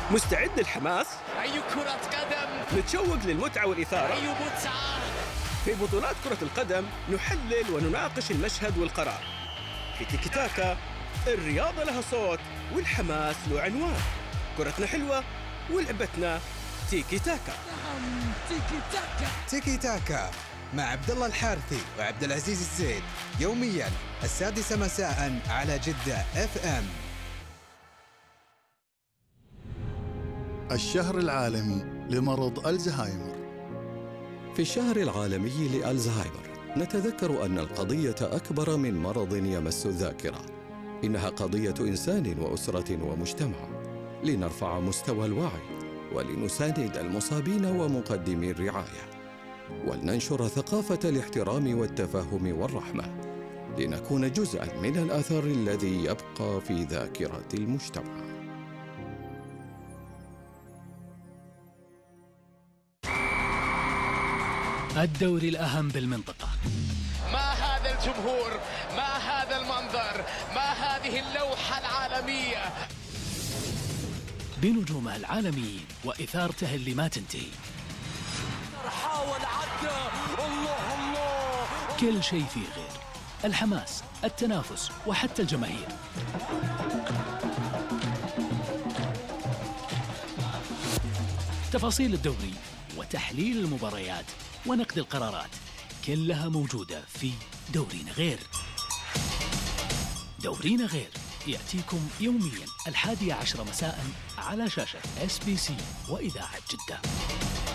مستعد للحماس؟ أي كرة قدم! متشوق للمتعة والإثارة؟ أي متعة! في بطولات كرة القدم نحلل ونناقش المشهد والقرار. في تيكي تاكا الرياضة لها صوت والحماس له عنوان. كرتنا حلوة ولعبتنا تيكي تاكا. نعم، تيكي تاكا. تيكي تاكا مع عبد الله الحارثي وعبد العزيز الزيد، يومياً 6 مساءً على جدة FM. الشهر العالمي لمرض الزهايمر. في الشهر العالمي لألزهايمر نتذكر أن القضية أكبر من مرض يمس الذاكرة. إنها قضية إنسان وأسرة ومجتمع. لنرفع مستوى الوعي ولنساند المصابين ومقدمي الرعاية، ولننشر ثقافة الاحترام والتفاهم والرحمة، لنكون جزءاً من الأثر الذي يبقى في ذاكرة المجتمع. الدوري الأهم بالمنطقة. ما هذا الجمهور، ما هذا المنظر، ما هذه اللوحة العالمية بنجومه العالميين وإثارته اللي ما تنتهي. حاول عدى، الله كل شيء فيه غير الحماس، التنافس وحتى الجماهير. تفاصيل الدوري وتحليل المباريات ونقد القرارات كلها موجودة في دورينا غير. دورينا غير يأتيكم يومياً 11 مساء على شاشة SBC وإذاعة جدة.